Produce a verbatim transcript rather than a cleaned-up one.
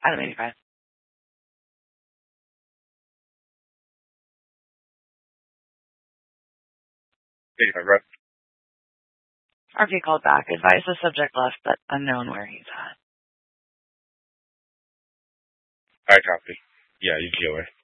Adam eighty-five. eighty-five, right? R P called back. Advised the subject left, but unknown where he's at. I copy. Yeah, you deal with.